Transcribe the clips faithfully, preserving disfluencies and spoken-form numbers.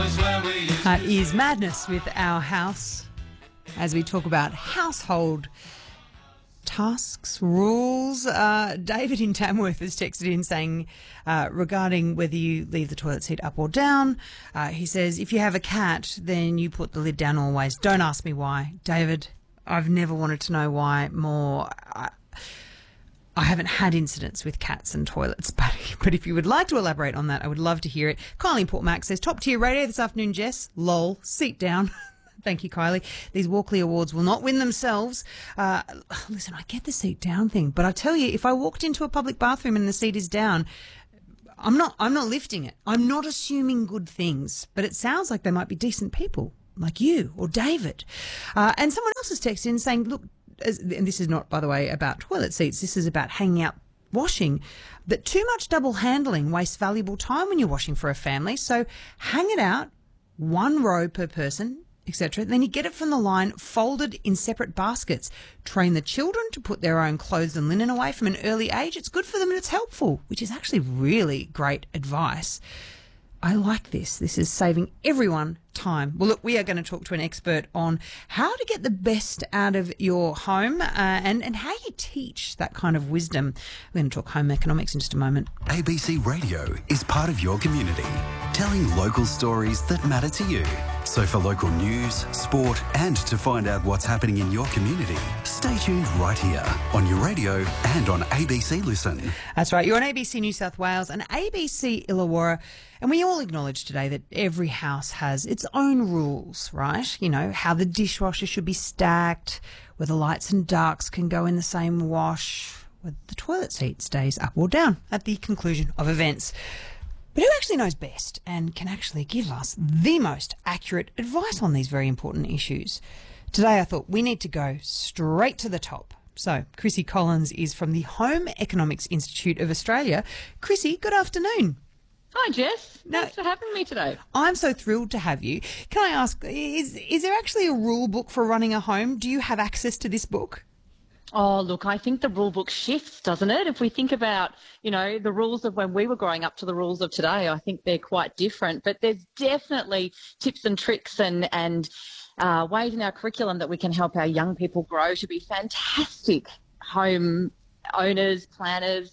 That is Madness with Our House as we talk about household tasks, rules. Uh, David in Tamworth has texted in saying uh, regarding whether you leave the toilet seat up or down. Uh, he says, if you have a cat, then you put the lid down always. Don't ask me why. David, I've never wanted to know why more. I, I haven't had incidents with cats and toilets, but, but if you would like to elaborate on that, I would love to hear it. Kylie in Port Mac says, top tier radio this afternoon, Jess. Lol, seat down. Thank you, Kylie. These Walkley Awards will not win themselves. Uh, listen, I get the seat down thing, but I tell you, if I walked into a public bathroom and the seat is down, I'm not, I'm not lifting it. I'm not assuming good things, but it sounds like they might be decent people like you or David. Uh, and someone else has texted in saying, look, as, and this is not, by the way, about toilet seats. This is about hanging out washing, but too much double handling wastes valuable time when you're washing for a family. So hang it out, one row per person, et cetera. Then you get it from the line, folded in separate baskets. Train the children to put their own clothes and linen away from an early age. It's good for them and it's helpful, which is actually really great advice. I like this. This is saving everyone time. Well, look, we are going to talk to an expert on how to get the best out of your home uh, and, and how you teach that kind of wisdom. We're going to talk home economics in just a moment. A B C Radio is part of your community, telling local stories that matter to you. So for local news, sport and to find out what's happening in your community, stay tuned right here on your radio and on A B C Listen. That's right. You're on A B C New South Wales and A B C Illawarra. And we all acknowledge today that every house has its own rules, right? You know, how the dishwasher should be stacked, whether lights and darks can go in the same wash, whether the toilet seat stays up or down at the conclusion of events. But who actually knows best and can actually give us the most accurate advice on these very important issues? Today I thought we need to go straight to the top. So Chrissy Collins is from the Home Economics Institute of Australia. Chrissy, good afternoon. Hi, Jess. Now, Thanks for having me today. I'm so thrilled to have you. Can I ask, is is there actually a rule book for running a home? Do you have access to this book? Oh, look, I think the rule book shifts, doesn't it? If we think about, you know, the rules of when we were growing up to the rules of today, I think they're quite different. But there's definitely tips and tricks and, and uh, ways in our curriculum that we can help our young people grow to be fantastic home owners, planners.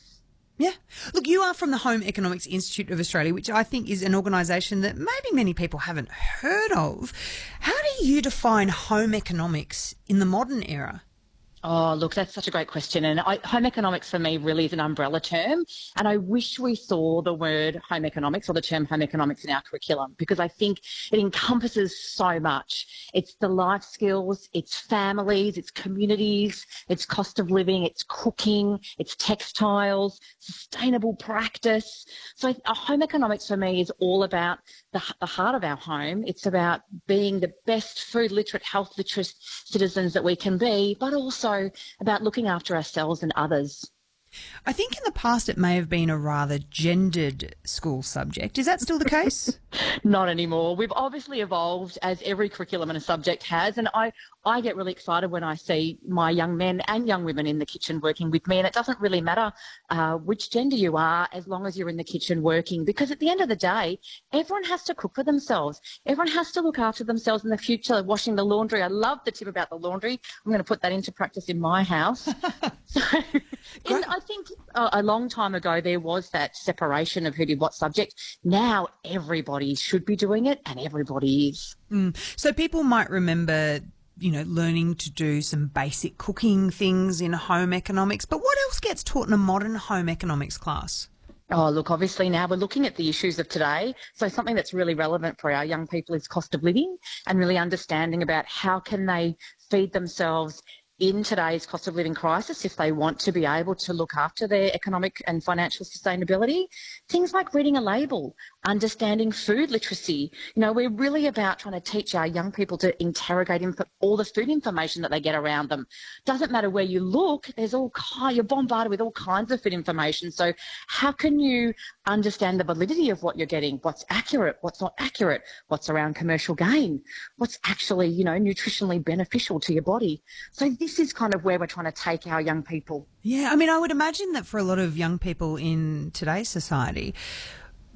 Yeah. Look, you are from the Home Economics Institute of Australia, which I think is an organisation that maybe many people haven't heard of. How do you define home economics in the modern era? Oh, look, that's such a great question. And I, home economics for me really is an umbrella term. And I wish we saw the word home economics or the term home economics in our curriculum, because I think it encompasses so much. It's the life skills, it's families, it's communities, it's cost of living, it's cooking, it's textiles, sustainable practice. So uh, home economics for me is all about the, the heart of our home. It's about being the best food literate, health literate citizens that we can be, but also about looking after ourselves and others. I think in the past it may have been a rather gendered school subject. Is that still the case? Not anymore. We've obviously evolved, as every curriculum and a subject has, and I, I get really excited when I see my young men and young women in the kitchen working with me, and it doesn't really matter uh, which gender you are as long as you're in the kitchen working, because at the end of the day, everyone has to cook for themselves. Everyone has to look after themselves in the future, washing the laundry. I love the tip about the laundry. I'm going to put that into practice in my house. So, and I think uh, a long time ago there was that separation of who did what subject. Now everybody should be doing it, and everybody is. Mm. So people might remember, you know, learning to do some basic cooking things in home economics, but what else gets taught in a modern home economics class? Oh, look, obviously now we're looking at the issues of today. So something that's really relevant for our young people is cost of living, and really understanding about how can they feed themselves in today's cost of living crisis if they want to be able to look after their economic and financial sustainability. Things like reading a label, understanding food literacy. You know, we're really about trying to teach our young people to interrogate inf- all the food information that they get around them. Doesn't matter where you look, there's all kind, you're bombarded with all kinds of food information. So how can you understand the validity of what you're getting, what's accurate, what's not accurate, what's around commercial gain, what's actually, you know, nutritionally beneficial to your body. So this is kind of where we're trying to take our young people. Yeah, I mean, I would imagine that for a lot of young people in today's society,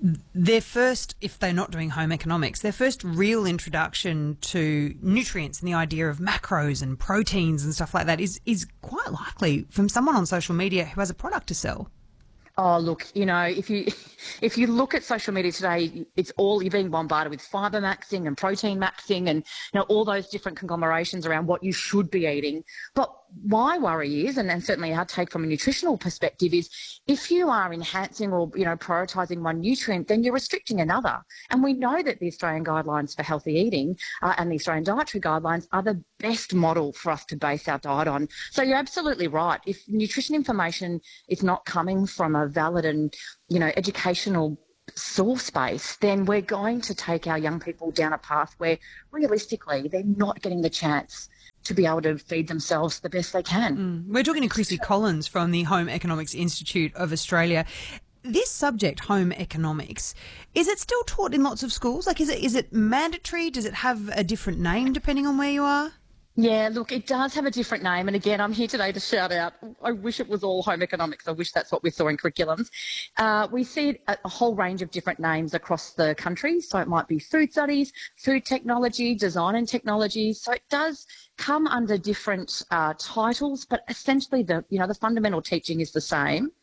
their first, if they're not doing home economics, their first real introduction to nutrients and the idea of macros and proteins and stuff like that is, is quite likely from someone on social media who has a product to sell. Oh, look, you know, if you if you look at social media today, it's all, you're being bombarded with fibre maxing and protein maxing and, you know, all those different conglomerations around what you should be eating. But my worry is, and, and certainly our take from a nutritional perspective is, if you are enhancing or, you know, prioritising one nutrient, then you're restricting another. And we know that the Australian Guidelines for Healthy Eating uh, and the Australian Dietary Guidelines are the best model for us to base our diet on. So you're absolutely right. If nutrition information is not coming from a valid and, you know, educational source base, then we're going to take our young people down a path where realistically they're not getting the chance to be able to feed themselves the best they can. Mm. We're talking to Chrissy Collins from the Home Economics Institute of Australia. This subject, home economics, is it still taught in lots of schools? Like, is it is it mandatory? Does it have a different name depending on where you are? Yeah, look, it does have a different name. And again, I'm here today to shout out, I wish it was all home economics. I wish that's what we saw in curriculums. Uh, we see it at a whole range of different names across the country. So it might be food studies, food technology, design and technology. So it does come under different uh, titles, but essentially the, you know, the fundamental teaching is the same.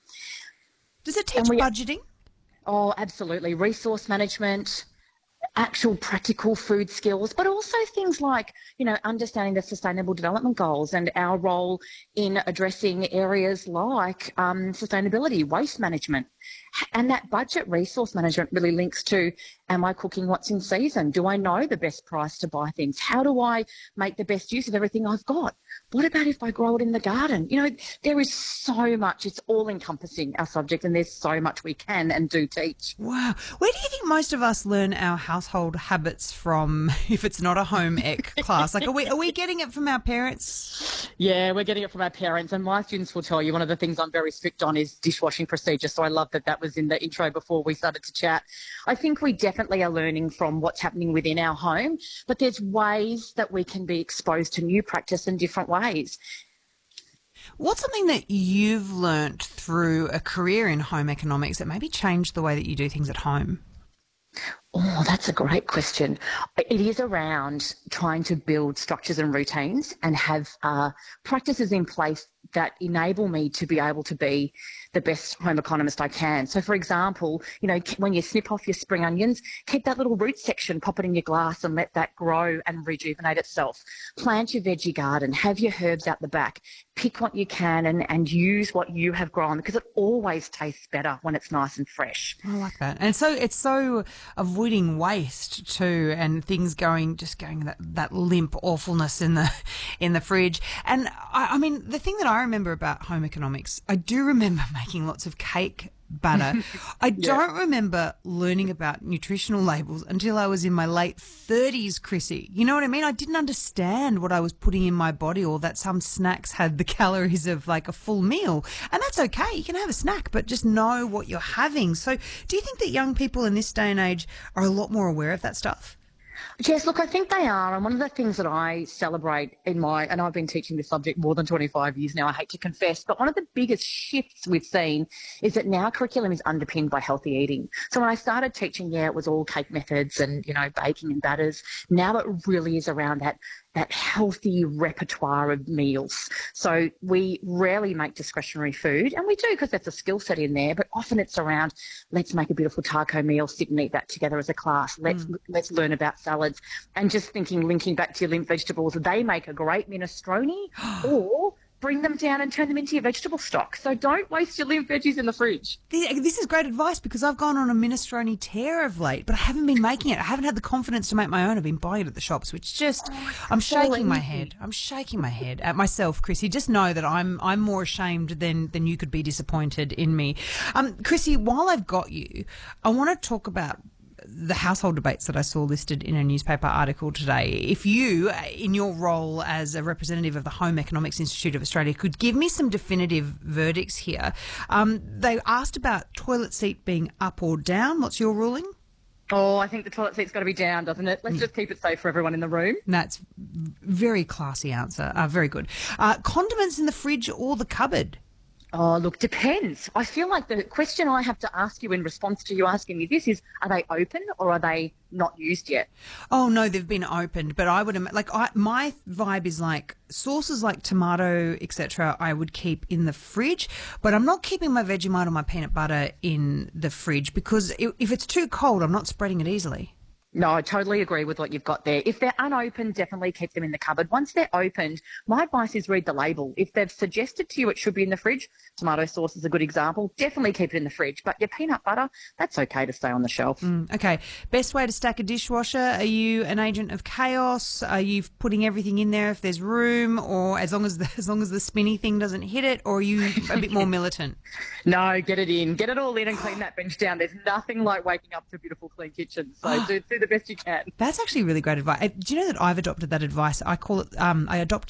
Does it teach we, budgeting? Oh, absolutely. Resource management, actual practical food skills, but also things like, you know, understanding the Sustainable Development Goals and our role in addressing areas like um, sustainability, waste management. And that budget resource management really links to, am I cooking what's in season? Do I know the best price to buy things? How do I make the best use of everything I've got? What about if I grow it in the garden? You know, there is so much. It's all encompassing, our subject, and there's so much we can and do teach. Wow. Where do you think most of us learn our household habits from if it's not a home ec class? Like, are we, are we getting it from our parents? Yeah, we're getting it from our parents. And my students will tell you one of the things I'm very strict on is dishwashing procedure. So I love that that was in the intro before we started to chat. I think we definitely are learning from what's happening within our home, but there's ways that we can be exposed to new practice in different ways. What's something that you've learnt through a career in home economics that maybe changed the way that you do things at home? Oh, that's a great question. It is around trying to build structures and routines and have uh, practices in place that enable me to be able to be the best home economist I can. So, for example, you know, when you snip off your spring onions, keep that little root section, pop it in your glass and let that grow and rejuvenate itself. Plant your veggie garden, have your herbs out the back, pick what you can and, and use what you have grown, because it always tastes better when it's nice and fresh. I like that. And so it's so avoiding waste too, and things going, just going that, that limp awfulness in the in the fridge. And I, I mean, the thing that I remember about home economics, I do remember making lots of cake batter. I Yeah. don't remember learning about nutritional labels until I was in my late thirties, Chrissy. You know what I mean? I didn't understand what I was putting in my body, or that some snacks had the calories of like a full meal. And that's okay. You can have a snack, but just know what you're having. So do you think that young people in this day and age are a lot more aware of that stuff? Yes, look, I think they are. And one of the things that I celebrate in my, and I've been teaching this subject more than twenty-five years now, I hate to confess, but one of the biggest shifts we've seen is that now curriculum is underpinned by healthy eating. So when I started teaching, yeah, it was all cake methods and, you know, baking and batters. Now it really is around that that healthy repertoire of meals. So we rarely make discretionary food, and we do because that's a skill set in there, but often it's around, let's make a beautiful taco meal, sit and eat that together as a class. Let's mm. let's learn about salads. And just thinking, linking back to your limp vegetables, they make a great minestrone, or bring them down and turn them into your vegetable stock. So don't waste your limp veggies in the fridge. This is great advice, because I've gone on a minestrone tear of late, but I haven't been making it. I haven't had the confidence to make my own. I've been buying it at the shops, which just, oh, I'm shaking my head. I'm shaking my head at myself, Chrissy. Just know that I'm I'm more ashamed than, than you could be disappointed in me. Um, Chrissy, while I've got you, I want to talk about the household debates that I saw listed in a newspaper article today. If you, in your role as a representative of the Home Economics Institute of Australia, could give me some definitive verdicts here. Um, they asked about toilet seat being up or down. What's your ruling? Oh, I think the toilet seat's got to be down, doesn't it? Let's mm. just keep it safe for everyone in the room. That's very classy answer. Uh, very good. Uh, condiments in the fridge or the cupboard? Oh, look, depends. I feel like the question I have to ask you in response to you asking me this is, are they open or are they not used yet? Oh no, they've been opened, but I would im- like I my vibe is like sauces like tomato, et cetera. I would keep in the fridge, but I'm not keeping my Vegemite or my peanut butter in the fridge because i- if it's too cold, I'm not spreading it easily. No, I totally agree with what you've got there. If they're unopened, definitely keep them in the cupboard. Once they're opened, my advice is read the label. If they've suggested to you it should be in the fridge, tomato sauce is a good example, definitely keep it in the fridge. But your peanut butter, that's okay to stay on the shelf. Mm, okay, best way to stack a dishwasher? Are you an agent of chaos? Are you putting everything in there if there's room, or as long as the, as long as the spinny thing doesn't hit it, or are you a bit more militant? No, get it in. Get it all in and clean that bench down. There's nothing like waking up to a beautiful, clean kitchen. So do, do the best you can. That's actually really great advice. Uh, Do you know that I've adopted that advice? I call it, um, I adopt